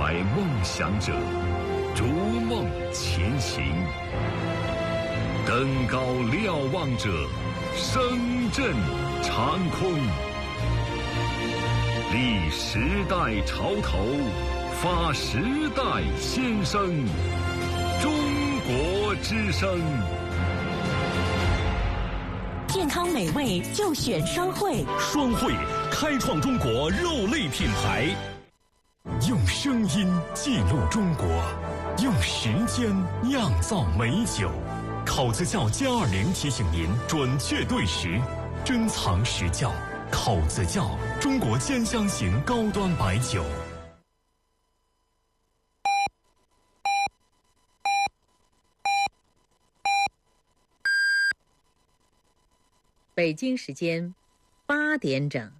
怀梦想者，逐梦前行。登高瞭望者，声震长空。立时代潮头，发时代先声。中国之声。 健康美味就选双汇， 双汇开创中国肉类品牌，用声音记录中国，用时间酿造美酒。考子窖+20提醒您准确对时，珍藏实窖。考子窖，中国兼香型高端白酒。 北京时间8点整。